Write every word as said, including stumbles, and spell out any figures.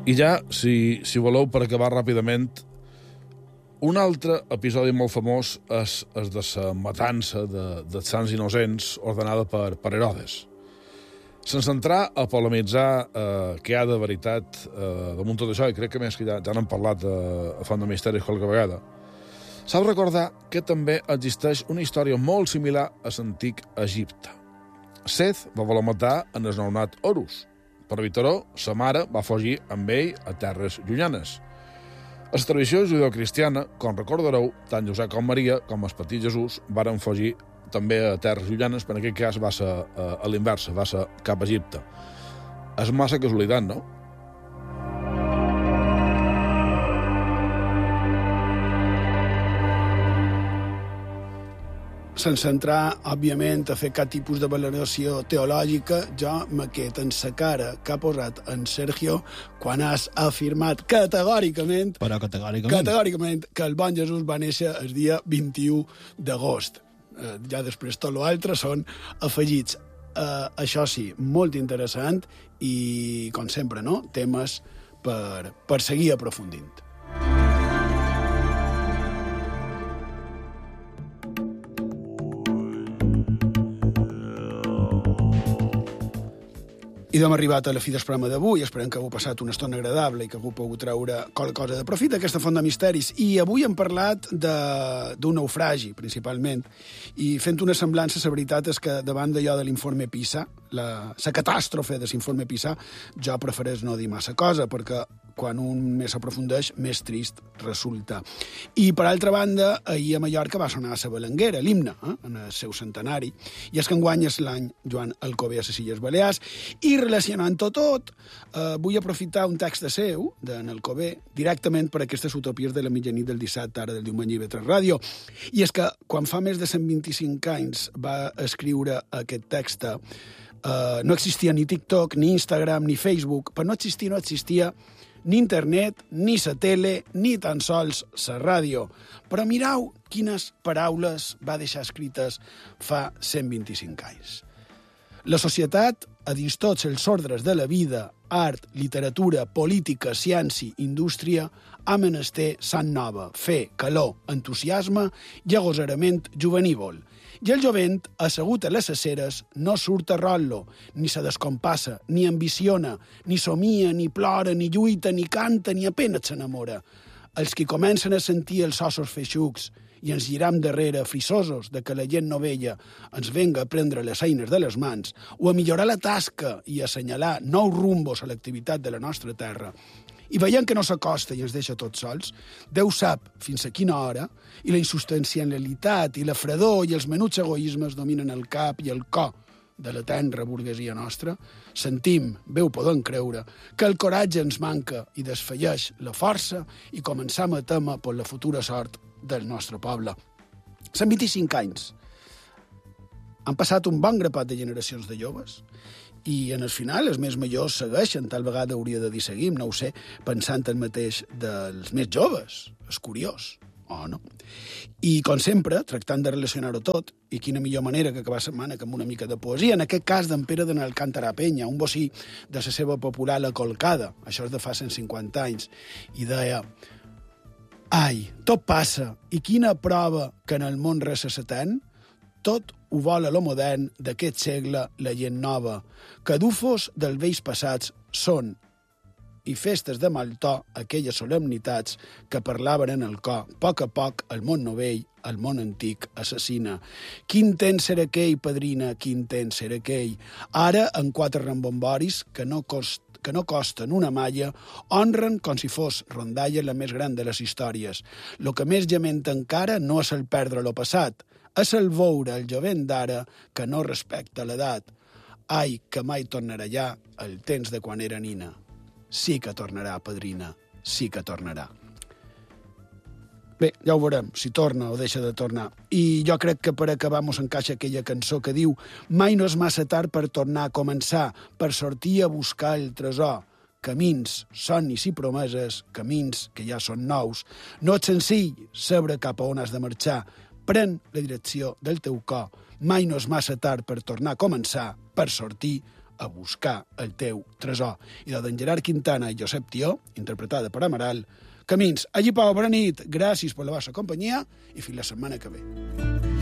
I ja, si, si voleu, per acabar ràpidament, un altre episodi molt famós és el de la matança de, dels sants innocents ordenada per, per Herodes. Sense entrar a polemitzar eh, què hi ha de veritat eh, damunt tot això, i crec que més que ja, ja n'hem parlat eh, a Font de Misteris qualque vegada, s'ha de recordar que també existeix una història molt similar a l'antic Egipte. Seth va voler matar en el nounat Horus. Per evitar-ho, sa mare va fugir amb ell a terres llunyanes. A la tradició judeocristiana, com recordareu, tant Josep com Maria, com el petit Jesús, varen fugir també a terres llunyanes, però en aquest cas va ser a, a l'inversa, va ser cap a Egipte. És massa casualitat, no? Sense entrar, òbviament, a fer cap tipus de valoració teològica, jo me quedo en sa cara que ha posat en Sergio quan has afirmat categòricament, Però categòricament. categòricament que el bon Jesús va néixer el dia vint-i-u d'agost. Eh, ja després tot l'altre són afegits. Eh, això sí, molt interessant i, com sempre, no? Temes per, per seguir aprofundint. I hem arribat a la fi del programa d'avui. Esperem que heu passat una estona agradable i que heu pogut treure qualque cosa de profit d'aquesta font de misteris. I avui hem parlat d'un naufragi, principalment, i fent una semblança, la veritat és que davant d'allò de l'informe PISA, la, la catàstrofe de l'informe PISA, jo prefereix no dir massa cosa, perquè quan un més s'aprofundeix, més trist resulta. I, per altra banda, ahir a Mallorca va sonar a la Belenguera, l'himne, eh, en el seu centenari, i és que enguany és l'any Joan Alcover a les Illes Balears, i relacionant-ho tot, eh, vull aprofitar un text de seu, d'en Alcover, directament per aquestes utopies de la mitjanit del dissabte, ara del diumenge i vetres ràdio. I és que, quan fa més de cent vint-i-cinc anys va escriure aquest text, eh, no existia ni TikTok, ni Instagram, ni Facebook. Per no existir, no existia ni internet, ni la tele, ni tan sols la ràdio. Però mireu quines paraules va deixar escrites fa cent vint-i-cinc anys. La societat, a dins tots els ordres de la vida, art, literatura, política, ciència, indústria, ha menester sant nova, fe, calor, entusiasme i agosarament juvenívol. I el jovent, assegut a les aceres, no surt a rol·lo, ni se descompassa, ni ambiciona, ni somia, ni plora, ni lluita, ni canta, ni apenas s'enamora. Els que comencen a sentir els ossos feixucs i ens giram darrere, frisosos de que la gent novella ens venga a prendre les eines de les mans o a millorar la tasca i a assenyalar nous rumbos a l'activitat de la nostra terra, i veient que no s'acosta i ens deixa tots sols, Déu sap fins a quina hora, i la insustancialitat i la fredor i els menuts egoismes dominen el cap i el cor de la tenra burguesia nostra, sentim, bé ho podem creure, que el coratge ens manca i desfalleix la força i començam a temer per la futura sort del nostre poble. cent vint-i-cinc anys. Han passat un bon grapat de generacions de joves i, en el final, els més majors segueixen. Tal vegada hauria de dir seguim, no ho sé, pensant el mateix dels més joves. És curiós, o no? I, com sempre, tractant de relacionar-ho tot, i quina millor manera que acabar setmana que amb una mica de poesia, en aquest cas d'en Pere de n'Alcántara Penya, un bocí de la seva popular La Colcada, això és de fa cent cinquanta anys, i deia: ai, tot passa, i quina prova que en el món res se s'atén? Tot ho vol a lo modern d'aquest segle la gent nova, que dufos dels vells passats són i festes de mal to aquelles solemnitats que parlaven en el cor. A poc a poc el món novell, el món antic, assassina. Quin temps serà aquell, padrina, quin temps serà aquell. Ara, en quatre rambomboris que no cost que no costen una malla, honren com si fos rondalla la més gran de les històries. Lo que més gementa encara no és el perdre lo passat, és el veure el jovent d'ara que no respecta l'edat. Ai, que mai tornarà ja el temps de quan era nina. Sí que tornarà, padrina, sí que tornarà. Bé, ja ho veurem, si torna o deixa de tornar. I jo crec que per acabar mos encaixa aquella cançó que diu: mai no és massa tard per tornar a començar, per sortir a buscar el tresor. Camins, somnis i promeses, camins que ja són nous. No és senzill saber cap a on has de marxar. Pren la direcció del teu cor. Mai no és massa tard per tornar a començar, per sortir a buscar el teu tresor. I d'en Gerard Quintana i Josep Tió, interpretada per Amaral, camins. Allí, Pau, bona nit, gràcies per la vostra companyia i fins la setmana que ve.